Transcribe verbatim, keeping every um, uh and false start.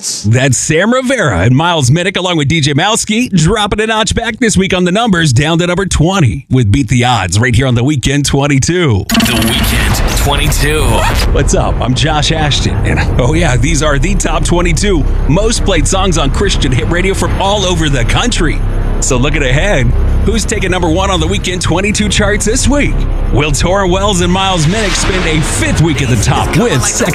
Odds. That's Sam Rivera and Miles Minnick along with D J Malski dropping a notch back this week on the numbers, down to number twenty with Beat the Odds right here on The Weekend twenty-two. The Weekend twenty-two. What's up? I'm Josh Ashton, and oh yeah, these are the top twenty-two most played songs on Christian hit radio from all over the country. So looking ahead, who's taking number one on the Weekend twenty-two charts this week? Will Torrin Wells and Miles Minnick spend a fifth week at the top with Second